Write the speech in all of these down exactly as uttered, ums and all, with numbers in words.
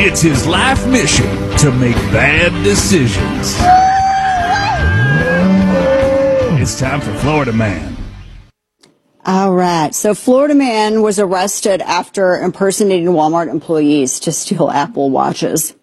It's his life mission to make bad decisions. It's time for Florida Man. All right. So Florida man was arrested after impersonating Walmart employees to steal Apple Watches.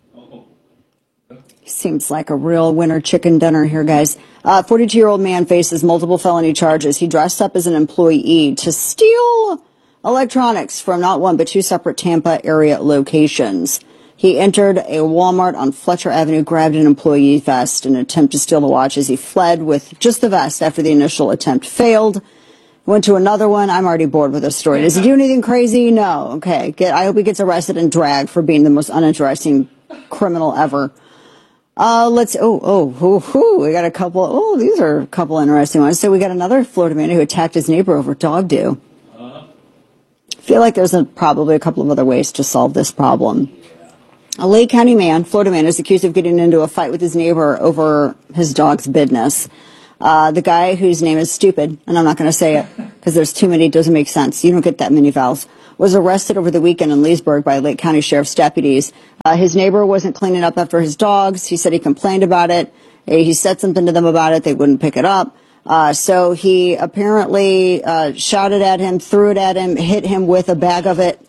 Seems like a real winter chicken dinner here, guys. Uh, forty-two-year-old man faces multiple felony charges. He dressed up as an employee to steal electronics from not one but two separate Tampa area locations. He entered a Walmart on Fletcher Avenue, grabbed an employee vest in an attempt to steal the watches. He fled with just the vest after the initial attempt failed. Went to another one. I'm already bored with this story. Does he do anything crazy? No. Okay. Get, I hope he gets arrested and dragged for being the most uninteresting criminal ever. Uh, let's, oh, oh, oh, oh, we got a couple, oh, these are a couple interesting ones. So we got another Florida man who attacked his neighbor over dog do. I feel like there's a, probably a couple of other ways to solve this problem. A Lake County man, Florida man, is accused of getting into a fight with his neighbor over his dog's business. Uh, the guy whose name is Stupid, and I'm not going to say it because there's too many, it doesn't make sense. You don't get that many vowels. Was arrested over the weekend in Leesburg by Lake County Sheriff's deputies. Uh, his neighbor wasn't cleaning up after his dogs. He said he complained about it. He said something to them about it. They wouldn't pick it up. Uh, so he apparently uh, shouted at him, threw it at him, hit him with a bag of it.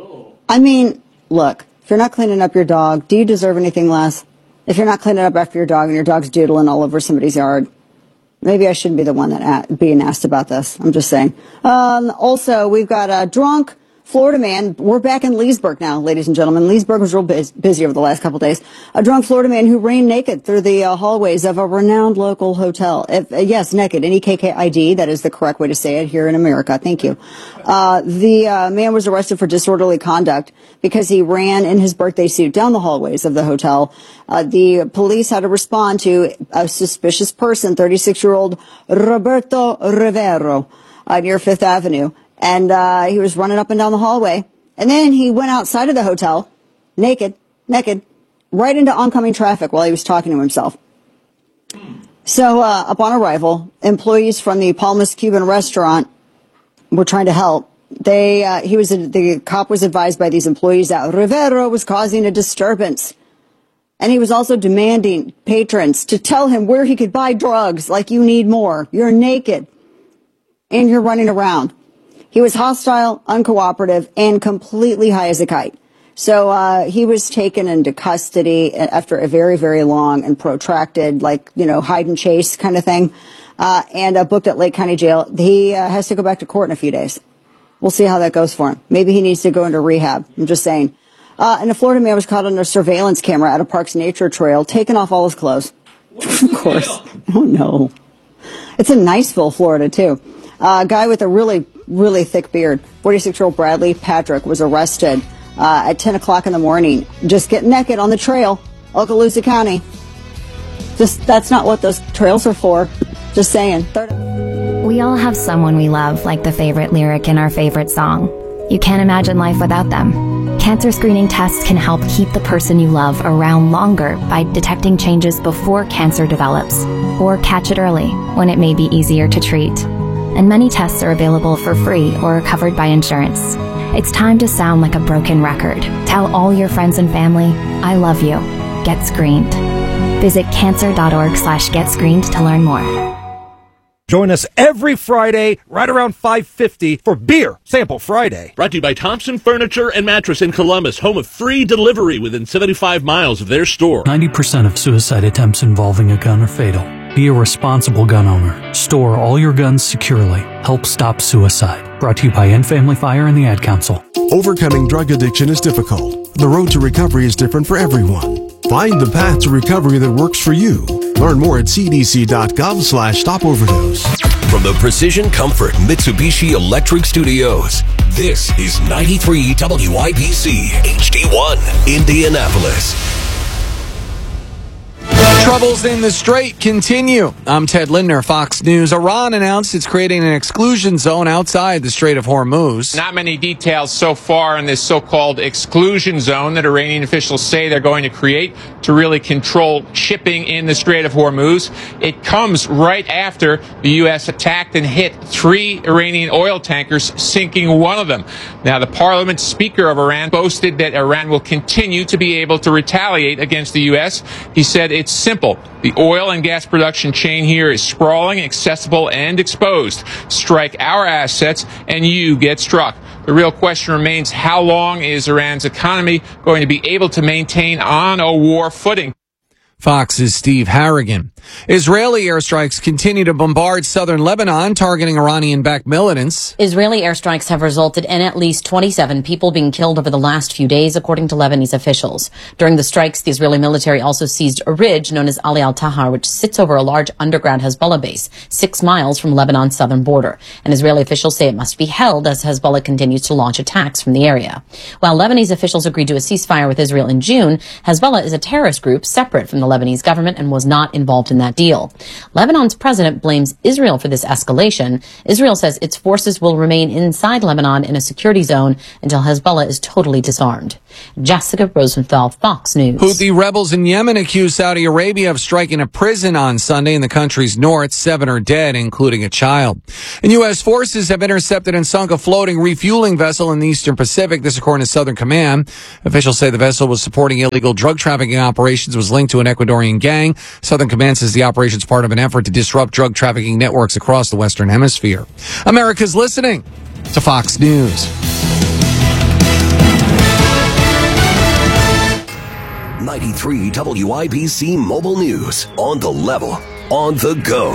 I mean, look, if you're not cleaning up your dog, do you deserve anything less? If you're not cleaning up after your dog and your dog's doodling all over somebody's yard, maybe I shouldn't be the one that a- being asked about this. I'm just saying. Um, also, we've got a drunk Florida man. We're back in Leesburg now, ladies and gentlemen. Leesburg was real biz- busy over the last couple of days. A drunk Florida man who ran naked through the uh, hallways of a renowned local hotel. If, uh, yes, naked, N E K K I D. That is the correct way to say it here in America. Thank you. Uh, the uh, man was arrested for disorderly conduct because he ran in his birthday suit down the hallways of the hotel. Uh, the police had to respond to a suspicious person, thirty-six-year-old Roberto Rivero, uh, near Fifth Avenue. And uh, he was running up and down the hallway. And then he went outside of the hotel, naked, naked, right into oncoming traffic while he was talking to himself. So uh, upon arrival, employees from the Palmas Cuban restaurant were trying to help. They, uh, he was, the cop was advised by these employees that Rivero was causing a disturbance. And he was also demanding patrons to tell him where he could buy drugs, like you need more. You're naked. And you're running around. He was hostile, uncooperative, and completely high as a kite. So uh, he was taken into custody after a very, very long and protracted, like, you know, hide and chase kind of thing, uh, and uh, booked at Lake County Jail. He uh, has to go back to court in a few days. We'll see how that goes for him. Maybe he needs to go into rehab. I'm just saying. Uh, and a Florida man was caught on a surveillance camera at a park's nature trail, taking off all his clothes. Of course. Oh, no. It's in Niceville, Florida, too. Uh, a guy with a really, really thick beard, forty-six-year-old Bradley Patrick, was arrested uh, at ten o'clock in the morning. Just getting naked on the trail, Okaloosa County. Just, that's not what those trails are for. Just saying. Third- We all have someone we love, like the favorite lyric in our favorite song. You can't imagine life without them. Cancer screening tests can help keep the person you love around longer by detecting changes before cancer develops, or catch it early when it may be easier to treat. And many tests are available for free or are covered by insurance. It's time to sound like a broken record. Tell all your friends and family, I love you. Get screened. Visit cancer.org slash get screened to learn more. Join us every Friday right around five fifty for Beer Sample Friday. Brought to you by Thompson Furniture and Mattress in Columbus, home of free delivery within seventy-five miles of their store. ninety percent of suicide attempts involving a gun are fatal. Be a responsible gun owner. Store all your guns securely. Help stop suicide. Brought to you by End Family Fire and the Ad Council. Overcoming drug addiction is difficult. The road to recovery is different for everyone. Find the path to recovery that works for you. Learn more at cdc.gov slash stop overdose. From the Precision Comfort Mitsubishi Electric Studios, this is ninety-three W I B C H D one, Indianapolis. Troubles in the Strait continue. I'm Ted Lindner, Fox News. Iran announced it's creating an exclusion zone outside the Strait of Hormuz. Not many details so far in this so-called exclusion zone that Iranian officials say they're going to create to really control shipping in the Strait of Hormuz. It comes right after the U S attacked and hit three Iranian oil tankers, sinking one of them. Now, the parliament speaker of Iran boasted that Iran will continue to be able to retaliate against the U S. He said it's simple. The oil and gas production chain here is sprawling, accessible, and exposed. Strike our assets, and you get struck. The real question remains, how long is Iran's economy going to be able to maintain on a war footing? Fox's Steve Harrigan. Israeli airstrikes continue to bombard southern Lebanon, targeting Iranian-backed militants. Israeli airstrikes have resulted in at least twenty-seven people being killed over the last few days, according to Lebanese officials. During the strikes, the Israeli military also seized a ridge known as Ali al-Tahar, which sits over a large underground Hezbollah base, six miles from Lebanon's southern border. And Israeli officials say it must be held as Hezbollah continues to launch attacks from the area. While Lebanese officials agreed to a ceasefire with Israel in June, Hezbollah is a terrorist group separate from the Lebanese government and was not involved in that deal. Lebanon's president blames Israel for this escalation. Israel says its forces will remain inside Lebanon in a security zone until Hezbollah is totally disarmed. Jessica Rosenthal, Fox News. Houthi rebels in Yemen accused Saudi Arabia of striking a prison on Sunday in the country's north. Seven are dead, including a child. And U S forces have intercepted and sunk a floating refueling vessel in the Eastern Pacific. This according to Southern Command. Officials say the vessel was supporting illegal drug trafficking operations, was linked to an Ecuadorian gang. Southern Command says the operation is part of an effort to disrupt drug trafficking networks across the Western Hemisphere. America's listening to Fox News. ninety-three W I B C Mobile News. On the level. On the go.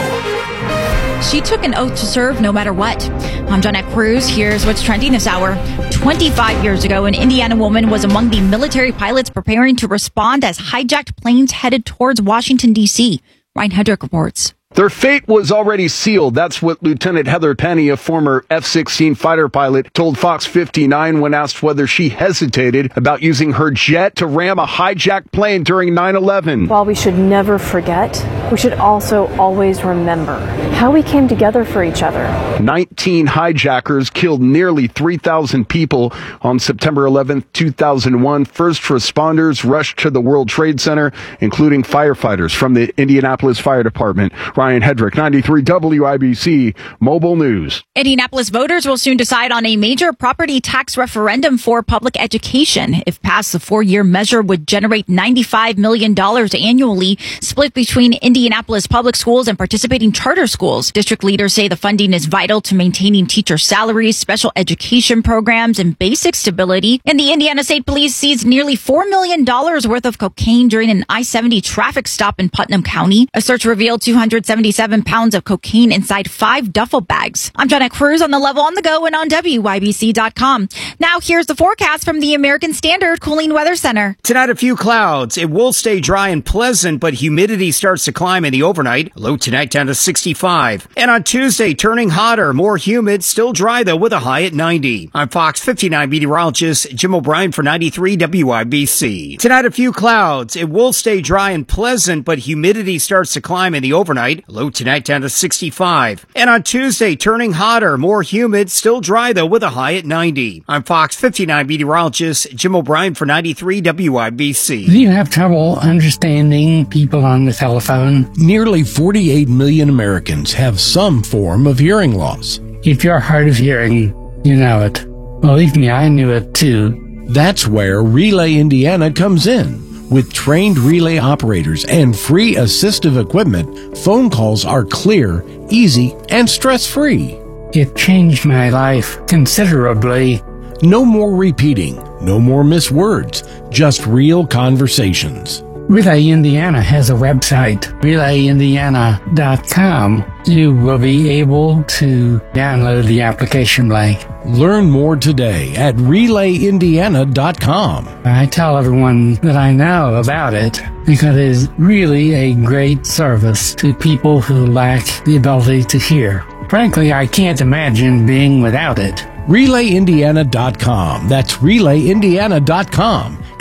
She took an oath to serve no matter what. I'm Jonette Cruz. Here's what's trending this hour. twenty-five years ago, an Indiana woman was among the military pilots preparing to respond as hijacked planes headed towards Washington, D C Ryan Hedrick reports. Their fate was already sealed. That's what Lieutenant Heather Penny, a former F sixteen fighter pilot, told Fox fifty-nine when asked whether she hesitated about using her jet to ram a hijacked plane during nine eleven. While we should never forget, we should also always remember how we came together for each other. nineteen hijackers killed nearly three thousand people on September eleventh, two thousand one. First responders rushed to the World Trade Center, including firefighters from the Indianapolis Fire Department. Ryan Hedrick, ninety-three W I B C Mobile News. Indianapolis voters will soon decide on a major property tax referendum for public education. If passed, the four-year measure would generate ninety-five million dollars annually, split between Indianapolis public schools and participating charter schools. District leaders say the funding is vital to maintaining teacher salaries, special education programs, and basic stability. And the Indiana State Police seized nearly four million dollars worth of cocaine during an I seventy traffic stop in Putnam County. A search revealed two hundred seventy-seven pounds of cocaine inside five duffel bags. I'm Jonette Cruz on the level on the go and on W Y B C dot com. Now here's the forecast from the American Standard Cooling Weather Center. Tonight, a few clouds. It will stay dry and pleasant, but humidity starts to climb in the overnight. Low tonight down to sixty-five. And on Tuesday, turning hotter, more humid, still dry though with a high at ninety. I'm Fox fifty-nine meteorologist Jim O'Brien for ninety-three W I B C. Tonight, a few clouds. It will stay dry and pleasant, but humidity starts to climb in the overnight. Low tonight down to sixty-five. And on Tuesday, turning hotter, more humid, still dry though with a high at ninety. I'm Fox fifty-nine meteorologist Jim O'Brien for ninety-three W I B C. Do you have trouble understanding people on the telephone? Nearly forty-eight million Americans have some form of hearing loss. If you're hard of hearing, you know it. Believe me, I knew it too. That's where Relay Indiana comes in. With trained relay operators and free assistive equipment, phone calls are clear, easy, and stress-free. It changed my life considerably. No more repeating, no more miswords, just real conversations. Relay Indiana has a website, relay indiana dot com. You will be able to download the application link. Learn more today at relay indiana dot com. I tell everyone that I know about it because it is really a great service to people who lack the ability to hear. Frankly, I can't imagine being without it. relay indiana dot com. That's relay indiana dot com.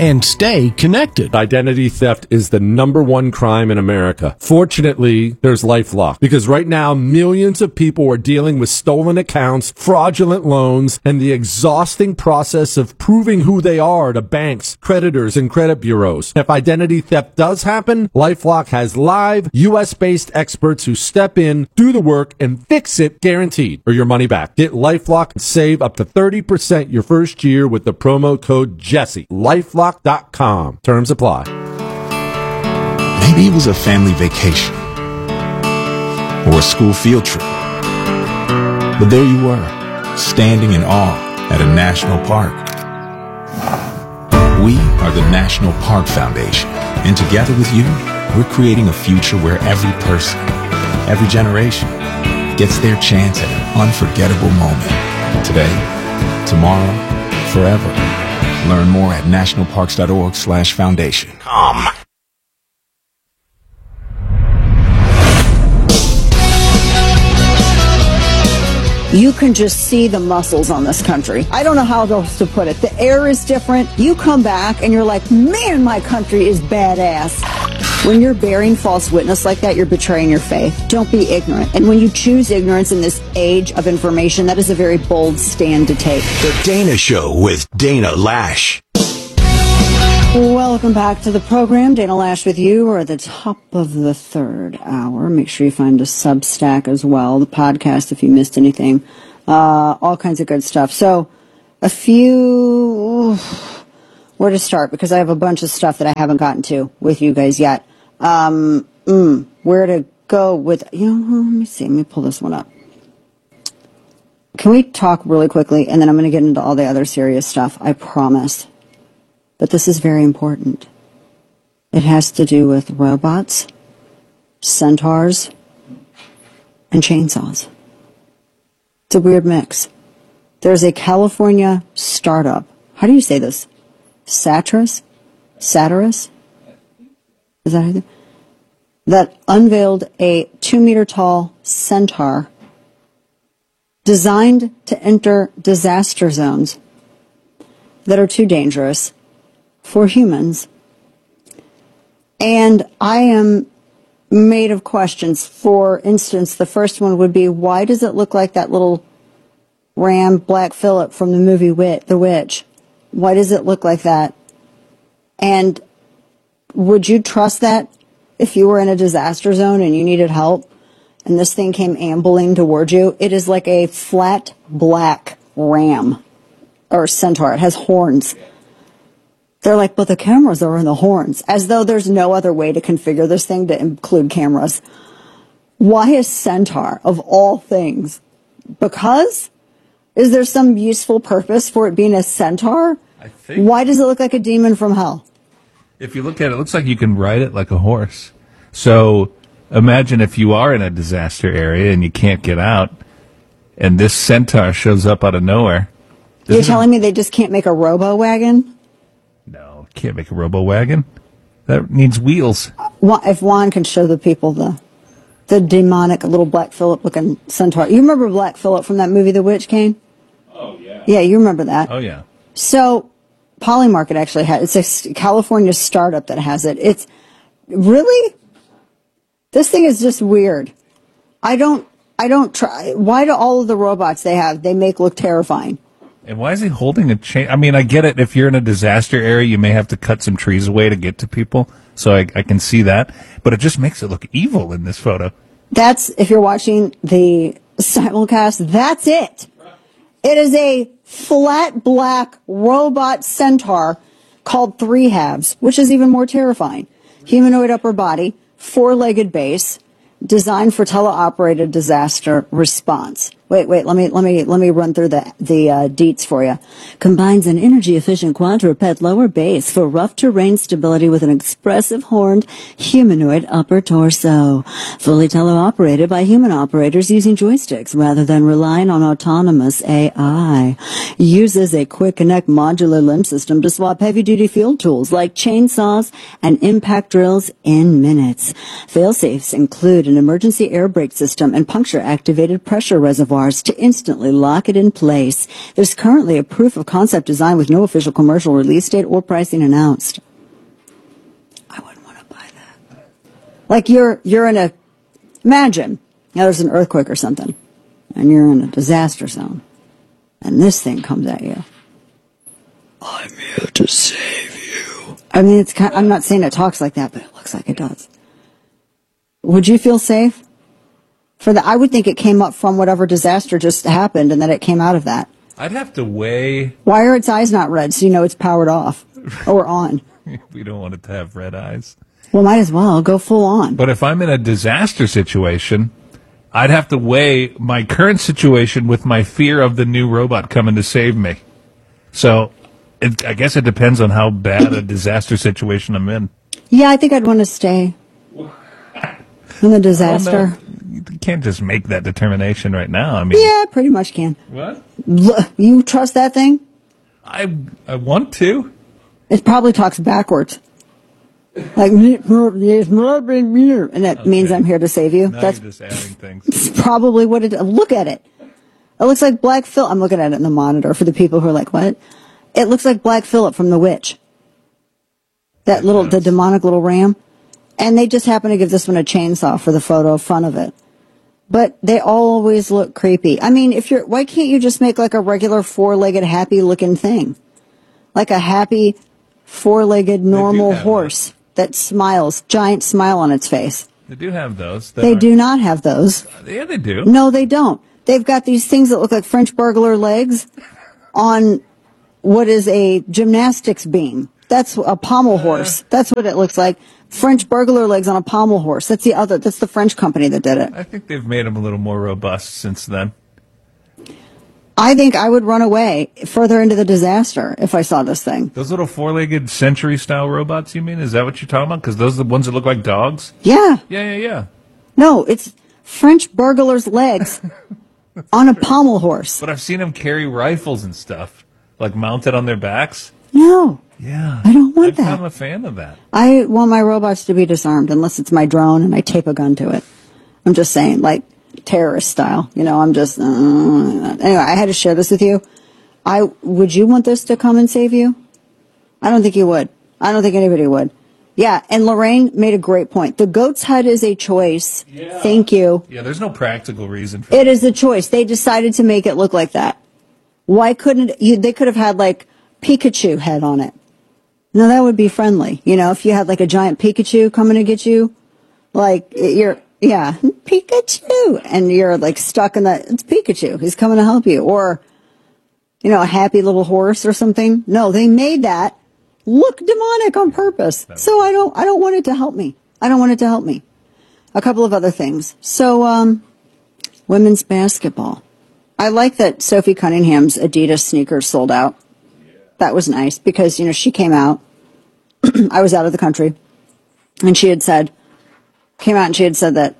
and stay connected. Identity theft is the number one crime in America. Fortunately, there's LifeLock, because right now millions of people are dealing with stolen accounts, fraudulent loans, and the exhausting process of proving who they are to banks, creditors, and credit bureaus. If identity theft does happen, LifeLock has live U S based experts who step in, do the work, and fix it, guaranteed, or your money back. Get LifeLock and save up to thirty percent your first year with the promo code Jesse. LifeLock dot com. Terms apply. Maybe it was a family vacation or a school field trip. But there you were, standing in awe at a national park. We are the National Park Foundation, and together with you, we're creating a future where every person, every generation, gets their chance at an unforgettable moment. Today, tomorrow, forever. Learn more at nationalparks.org slash foundation. Come. You can just see the muscles on this country. I don't know how else to put it. The air is different. You come back and you're like, man, my country is badass. When you're bearing false witness like that, you're betraying your faith. Don't be ignorant. And when you choose ignorance in this age of information, that is a very bold stand to take. The Dana Show with Dana Lash. Welcome back to the program. Dana Lash with you. We're at the top of the third hour. Make sure you find a Substack as well, the podcast if you missed anything. Uh, all kinds of good stuff. So a few... Where to start? Because I have a bunch of stuff that I haven't gotten to with you guys yet. Um, mm, where to go with... You know, let me see. Let me pull this one up. Can we talk really quickly? And then I'm going to get into all the other serious stuff. I promise. But this is very important. It has to do with robots, centaurs, and chainsaws. It's a weird mix. There's a California startup. How do you say this? Satyrus? Satyrus? Is that how you... That unveiled a two-meter tall centaur designed to enter disaster zones that are too dangerous for humans. And I am made of questions. For instance, the first one would be, why does it look like that little ram Black Phillip from the movie Wit, The Witch? Why does it look like that? And would you trust that if you were in a disaster zone and you needed help and this thing came ambling towards you? It is like a flat black ram or centaur. It has horns. They're like, but the cameras are in the horns, as though there's no other way to configure this thing to include cameras. Why a centaur, of all things? Because? Is there some useful purpose for it being a centaur? I think. Why does it look like a demon from hell? If you look at it, it looks like you can ride it like a horse. So imagine if you are in a disaster area and you can't get out, and this centaur shows up out of nowhere. You're telling me they just can't make a robo-wagon? No, can't make a robo-wagon. That needs wheels. If Juan can show the people the the demonic little Black Phillip looking centaur. You remember Black Phillip from that movie The Witch, Kane? Oh, yeah. Yeah, you remember that. Oh, yeah. So Polymarket actually has, it's a California startup that has it. It's really, this thing is just weird. I don't, I don't try. Why do all of the robots they have, they make look terrifying? And why is he holding a chain? I mean, I get it. If you're in a disaster area, you may have to cut some trees away to get to people. So I, I can see that. But it just makes it look evil in this photo. That's, if you're watching the simulcast, that's it. It is a flat black robot centaur called Three Halves, which is even more terrifying. Humanoid upper body, four-legged base, designed for teleoperated disaster response. Wait, wait, let me let me let me run through the the uh, deets for you. Combines an energy-efficient quadruped lower base for rough terrain stability with an expressive horned humanoid upper torso. Fully teleoperated by human operators using joysticks rather than relying on autonomous A I. Uses a quick connect modular limb system to swap heavy-duty field tools like chainsaws and impact drills in minutes. Fail-safes include an emergency air brake system and puncture-activated pressure reservoir bars to instantly lock it in place. There's currently a proof of concept design with no official commercial release date or pricing announced. I wouldn't want to buy that. Like you're, you're in a, imagine, now there's an earthquake or something, and you're in a disaster zone, and this thing comes at you. I'm here to save you. I mean, it's kind of, I'm not saying it talks like that, but it looks like it does. Would you feel safe? For the, I would think it came up from whatever disaster just happened and that it came out of that. I'd have to weigh... Why are its eyes not red so you know it's powered off or on? We don't want it to have red eyes. Well, might as well. Go full on. But if I'm in a disaster situation, I'd have to weigh my current situation with my fear of the new robot coming to save me. So it, I guess it depends on how bad a disaster situation I'm in. Yeah, I think I'd want to stay in the disaster. You can't just make that determination right now. I mean, yeah, pretty much can. What? You trust that thing? I I want to. It probably talks backwards. Like, and that okay. means I'm here to save you. Now That's you're just adding things. It's probably what it. Look at it. It looks like Black Phillip. I'm looking at it in the monitor for the people who are like, "What?" It looks like Black Phillip from The Witch. That it little, does. the demonic little ram, and they just happen to give this one a chainsaw for the photo fun of it. But they always look creepy. I mean, if you're, why can't you just make like a regular four-legged, happy-looking thing, like a happy, four-legged, normal horse that. that smiles, giant smile on its face? They do have those. They are... do not have those. Yeah, they do. No, they don't. They've got these things that look like French burglar legs on what is a gymnastics beam. That's a pommel horse. Uh, That's what it looks like. French burglar legs on a pommel horse. That's the other. That's the French company that did it. I think they've made them a little more robust since then. I think I would run away further into the disaster if I saw this thing. Those little four-legged century-style robots, you mean? Is that what you're talking about? Because those are the ones that look like dogs? Yeah. Yeah, yeah, yeah. No, it's French burglar's legs on a pommel horse. But I've seen them carry rifles and stuff, like mounted on their backs. No. Yeah. I don't want I've, that. I'm a fan of that. I want my robots to be disarmed unless it's my drone and I tape a gun to it. I'm just saying, like, terrorist style. You know, I'm just... Uh, anyway, I had to share this with you. I Would you want this to come and save you? I don't think you would. I don't think anybody would. Yeah, and Lorraine made a great point. The goat's head is a choice. Yeah. Thank you. Yeah, there's no practical reason for it. It that. is a choice. They decided to make it look like that. Why couldn't... You, they could have had, like, Pikachu head on it. No, that would be friendly. You know, if you had like a giant Pikachu coming to get you, like you're, yeah, Pikachu, and you're like stuck in that, it's Pikachu. He's coming to help you. Or, you know, a happy little horse or something. No, they made that look demonic on purpose. So I don't, I don't want it to help me. I don't want it to help me. A couple of other things. So, um, women's basketball. I like that Sophie Cunningham's Adidas sneakers sold out. That was nice because, you know, she came out. I was out of the country. And she had said, came out and she had said that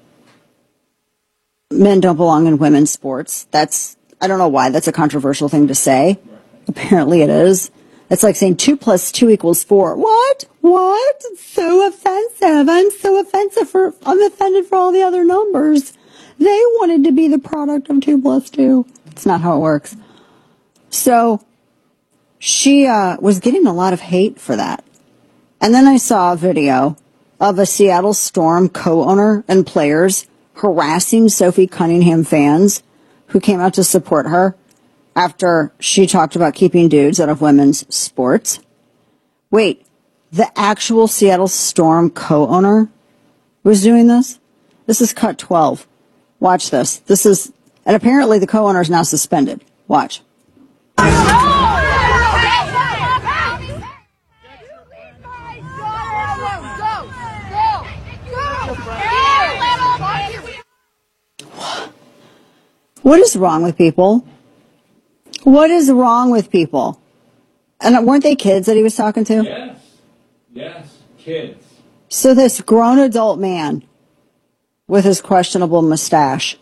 men don't belong in women's sports. That's, I don't know why that's a controversial thing to say. Apparently it is. It's like saying two plus two equals four. What? What? It's so offensive. I'm so offensive for, I'm offended for all the other numbers. They wanted to be the product of two plus two. It's not how it works. So, she uh, was getting a lot of hate for that. And then I saw a video of a Seattle Storm co-owner and players harassing Sophie Cunningham fans who came out to support her after she talked about keeping dudes out of women's sports. Wait, the actual Seattle Storm co-owner was doing this? This is cut twelve. Watch this. This is, and apparently the co-owner is now suspended. Watch. What is wrong with people? What is wrong with people? And weren't they kids that he was talking to? Yes. Yes, kids. So this grown adult man with his questionable mustache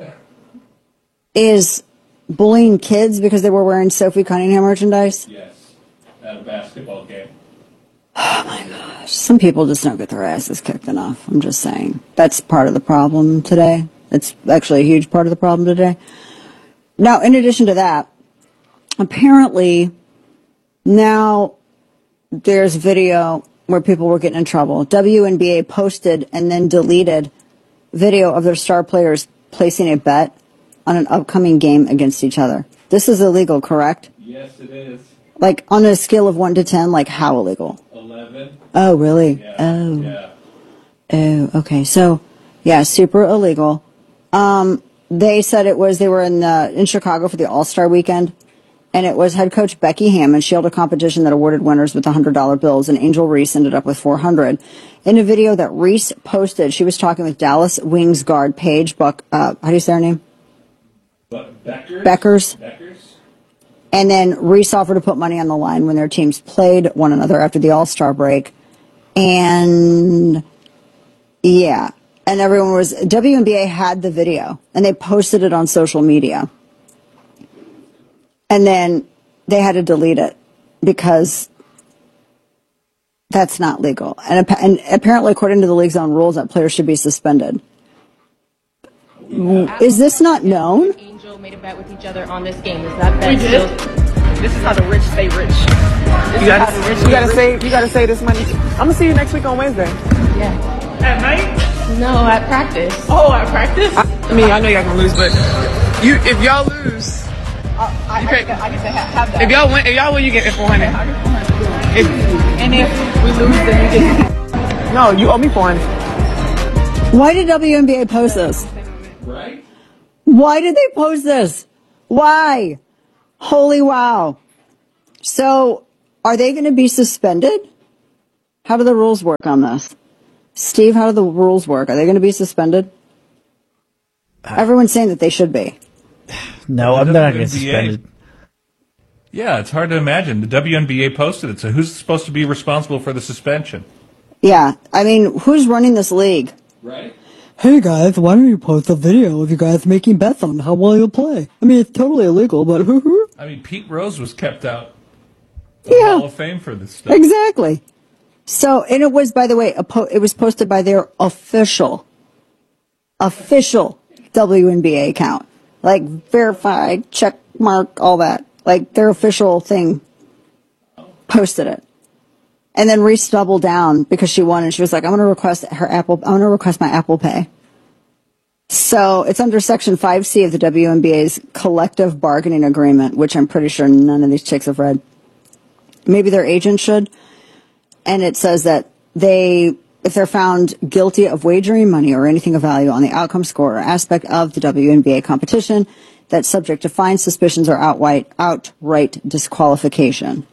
is bullying kids because they were wearing Sophie Cunningham merchandise? Yes, at a basketball game. Oh my gosh. Some people just don't get their asses kicked enough. I'm just saying. That's part of the problem today. It's actually a huge part of the problem today. Now, in addition to that, apparently now there's video where people were getting in trouble. W N B A posted and then deleted video of their star players placing a bet on an upcoming game against each other. This is illegal, correct? Yes, it is. Like, on a scale of one to ten, like, how illegal? eleven. Oh, really? Yeah. Oh. Yeah. Oh, okay. So, yeah, super illegal. Um, they said it was, they were in the, in Chicago for the All-Star weekend, and it was head coach Becky Hammon. She held a competition that awarded winners with one hundred dollar bills, and Angel Reese ended up with four hundred. In a video that Reese posted, she was talking with Dallas Wings guard Paige Buck, uh, how do you say her name? Beckers? Beckers. Beckers? And then Reese offered to put money on the line when their teams played one another after the All-Star break. And, yeah. And everyone was, W N B A had the video, and they posted it on social media. And then they had to delete it because that's not legal. And, and apparently, according to the league's own rules, that players should be suspended. Is this not known? Angel made a bet with each other on this game. Is that bet We did. still? This is how the rich stay rich. This You is gotta, how the rich you stay gotta rich. save. You gotta save this money. I'm gonna see you next week on Wednesday. Yeah. At night? No, at practice. Oh, at practice? I, I mean, I know y'all gonna lose, but you, if y'all lose, I, I, you I, get- get, I get to have, have that. If y'all win, if y'all win, you get four hundred. If, and if we lose, then you get. No, you owe me four hundred. Why did W N B A post this? Right? Why did they post this? Why? Holy wow. So, are they going to be suspended? How do the rules work on this? Steve, how do the rules work? Are they going to be suspended? Everyone's saying that they should be. No, I'm not going to get suspended. Yeah, it's hard to imagine. The W N B A posted it, so who's supposed to be responsible for the suspension? Yeah, I mean, who's running this league? Right. Hey guys, why don't you post a video of you guys making bets on how well you'll play? I mean, it's totally illegal, but I mean, Pete Rose was kept out of Yeah. the Hall of Fame for this stuff. Exactly. So, and it was, by the way, a po- it was posted by their official, official W N B A account. Like, verified, check mark, all that. Like, their official thing posted it. And then Reese doubled down because she won, and she was like, I'm going to request her Apple, I'm going to request my Apple Pay. So it's under Section five C of the W N B A's collective bargaining agreement, which I'm pretty sure none of these chicks have read. Maybe their agent should. And it says that they, if they're found guilty of wagering money or anything of value on the outcome score or aspect of the W N B A competition, that's subject to fines, suspicions, or outright, outright disqualification.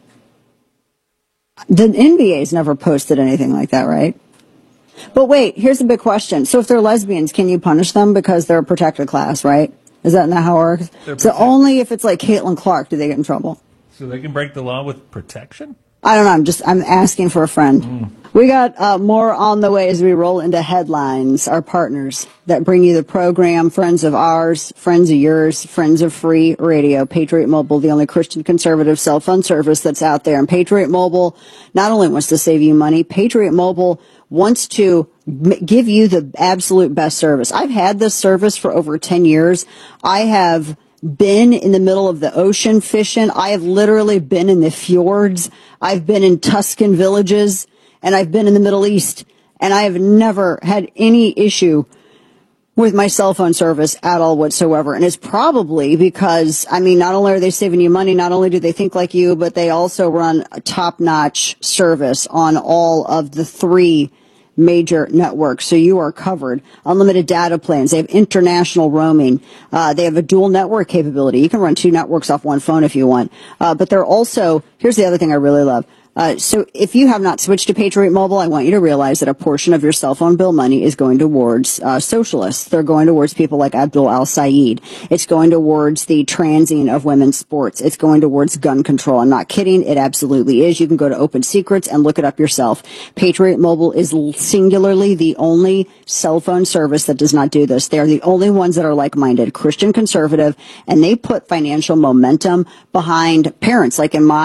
The N B A's never posted anything like that, right? But wait, here's a big question. So if they're lesbians, can you punish them because they're a protected class, right? Is that not how it works? They're So protected. only if it's like Caitlin Clark do they get in trouble. So they can break the law with protection? I don't know. I'm just, I'm asking for a friend. We got uh, more on the way as we roll into headlines, our partners that bring you the program, friends of ours, friends of yours, friends of free radio, Patriot Mobile, the only Christian conservative cell phone service that's out there. And Patriot Mobile not only wants to save you money, Patriot Mobile wants to m- give you the absolute best service. I've had this service for over ten years. I have been in the middle of the ocean fishing. I have literally been in the fjords. I've been in Tuscan villages, and I've been in the Middle East, and I have never had any issue with my cell phone service at all whatsoever. And it's probably because, I mean, not only are they saving you money, not only do they think like you, but they also run a top-notch service on all of the three major networks, so you are covered. Unlimited data plans. They have international roaming. Uh, they have a dual network capability. You can run two networks off one phone if you want. Uh, but they're also, here's the other thing I really love. Uh, so if you have not switched to Patriot Mobile, I want you to realize that a portion of your cell phone bill money is going towards uh, socialists. They're going towards people like Abdul Al-Sayed. It's going towards the transing of women's sports. It's going towards gun control. I'm not kidding. It absolutely is. You can go to Open Secrets and look it up yourself. Patriot Mobile is singularly the only cell phone service that does not do this. They are the only ones that are like-minded, Christian conservative, and they put financial momentum behind parents. Like in my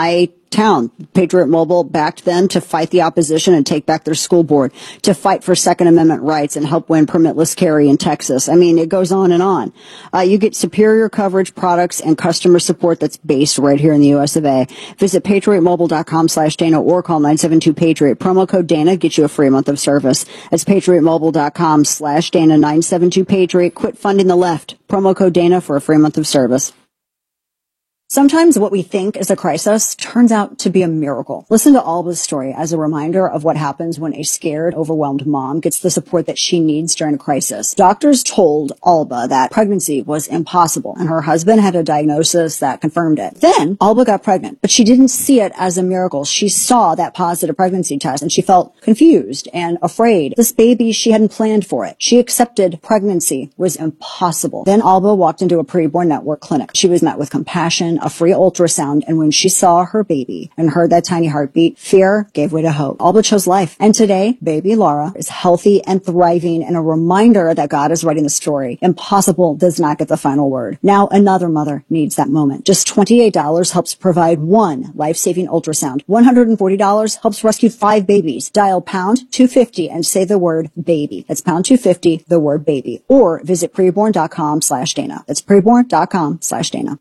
town. Patriot Mobile backed them to fight the opposition and take back their school board, to fight for Second Amendment rights and help win permitless carry in Texas. I mean, it goes on and on. Uh, you get superior coverage, products, and customer support that's based right here in the U S of A. Visit patriotmobile.com slash Dana or call nine seven two Patriot. Promo code Dana gets you a free month of service. That's patriotmobile.com slash Dana nine seven two Patriot. Quit funding the left. Promo code Dana for a free month of service. Sometimes what we think is a crisis turns out to be a miracle. Listen to Alba's story as a reminder of what happens when a scared, overwhelmed mom gets the support that she needs during a crisis. Doctors told Alba that pregnancy was impossible, and her husband had a diagnosis that confirmed it. Then Alba got pregnant, but she didn't see it as a miracle. She saw that positive pregnancy test, and she felt confused and afraid. This baby, she hadn't planned for it. She accepted pregnancy was impossible. Then Alba walked into a preborn network clinic. She was met with compassion, a free ultrasound, and when she saw her baby and heard that tiny heartbeat, fear gave way to hope. Alba chose life. And today, baby Laura is healthy and thriving, and a reminder that God is writing the story. Impossible does not get the final word. Now another mother needs that moment. Just twenty-eight dollars helps provide one life-saving ultrasound. one hundred forty dollars helps rescue five babies. Dial pound two fifty and say the word baby. That's pound two fifty, the word baby. Or visit preborn.com slash Dana. That's preborn.com slash Dana.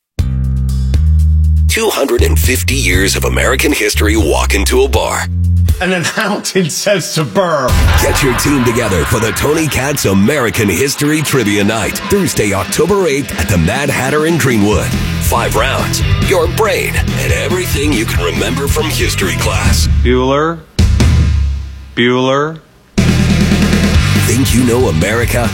two hundred fifty years of American history walk into a bar. An announcement says to burr. Get your team together for the Tony Katz American History Trivia Night, Thursday, October eighth at the Mad Hatter in Greenwood. Five rounds, your brain, and everything you can remember from history class. Bueller. Bueller. Think you know America?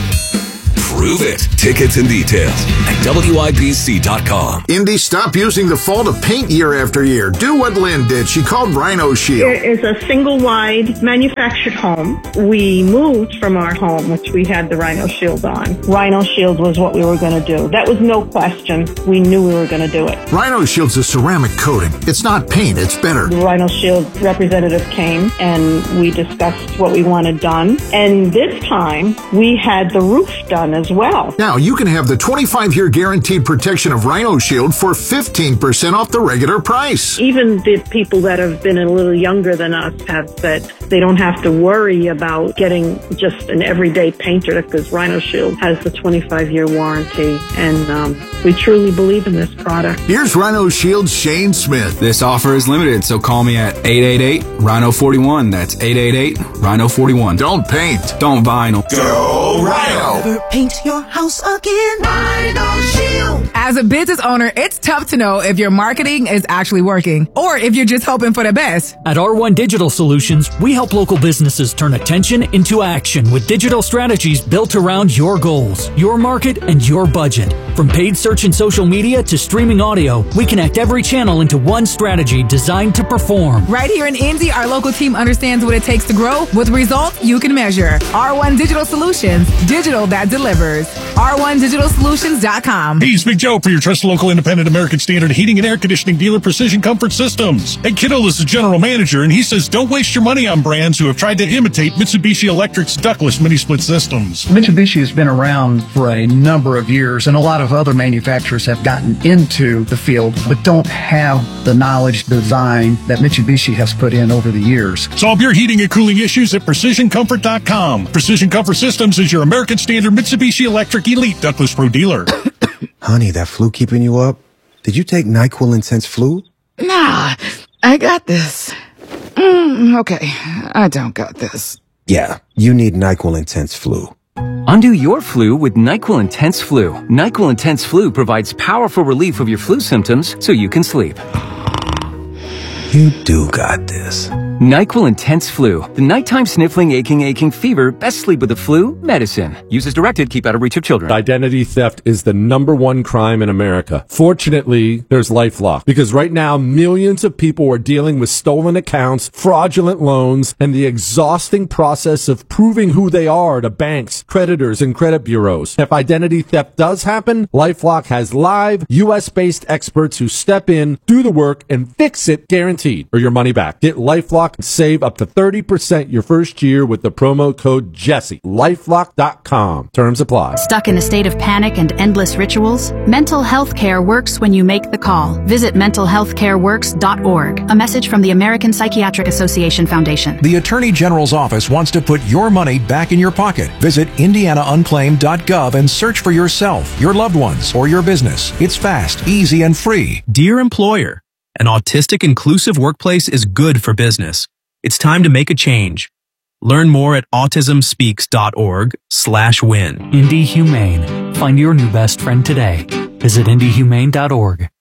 Prove it. Tickets and details at W I B C dot com. Indy, stop using the fall to paint year after year. Do what Lynn did. She called Rhino Shield. It is a single-wide manufactured home. We moved from our home, which we had the Rhino Shield on. Rhino Shield was what we were going to do. That was no question. We knew we were going to do it. Rhino Shield's a ceramic coating. It's not paint. It's better. The Rhino Shield representative came, and we discussed what we wanted done. And this time, we had the roof done as well. Now, you can have the twenty-five year guaranteed protection of Rhino Shield for fifteen percent off the regular price. Even the people that have been a little younger than us have said they don't have to worry about getting just an everyday painter because Rhino Shield has the twenty-five year warranty, and um, we truly believe in this product. Here's Rhino Shield's Shane Smith. This offer is limited, so call me at eight eight eight, Rhino forty-one. That's eight eight eight, Rhino forty-one. Don't paint. Don't vinyl. Go Rhino. Never paint your house again. Rhino Shield. As a business owner, it's tough to know if your marketing is actually working or if you're just hoping for the best. At R one Digital Solutions, we help local businesses turn attention into action with digital strategies built around your goals, your market, and your budget. From paid search and social media to streaming audio, we connect every channel into one strategy designed to perform. Right here in Indy, our local team understands what it takes to grow with results you can measure. R one Digital Solutions, digital that delivers. R one digital solutions dot com. Hey, it's Big Joe for your trusted local independent American Standard heating and air conditioning dealer, Precision Comfort Systems. Hey, Kittle is the general manager, and he says don't waste your money on brands who have tried to imitate Mitsubishi Electric's ductless mini-split systems. Mitsubishi has been around for a number of years, and a lot of other manufacturers have gotten into the field, but don't have the knowledge, design that Mitsubishi has put in over the years. Solve your heating and cooling issues at precision comfort dot com. Precision Comfort Systems is your American Standard Mitsubishi Electric Elite Ductless Pro dealer. Honey, that flu keeping you up? Did you take NyQuil Intense Flu? Nah, I got this. Mm, okay, I don't got this. Yeah, you need NyQuil Intense Flu. Undo your flu with NyQuil Intense Flu. NyQuil Intense Flu provides powerful relief of your flu symptoms so you can sleep. You do got this. NyQuil Intense Flu. The nighttime sniffling, aching, aching fever. Best sleep with the flu. Medicine. Use as directed. Keep out of reach of children. Identity theft is the number one crime in America. Fortunately, there's LifeLock, because right now millions of people are dealing with stolen accounts, fraudulent loans, and the exhausting process of proving who they are to banks, creditors, and credit bureaus. If identity theft does happen, LifeLock has live U S based experts who step in, do the work, and fix it guaranteed. guaranteed, or your money back. Get LifeLock and save up to thirty percent your first year with the promo code Jesse. LifeLock dot com. Terms apply. Stuck in a state of panic and endless rituals? Mental health care works when you make the call. Visit mental health care works dot org. A message from the American Psychiatric Association Foundation. The Attorney General's office wants to put your money back in your pocket. Visit indiana unclaimed dot gov and search for yourself, your loved ones, or your business. It's fast, easy, and free. Dear employer, an autistic inclusive workplace is good for business. It's time to make a change. Learn more at autism speaks dot org slash win. Indie Humane. Find your new best friend today. Visit indie humane dot org.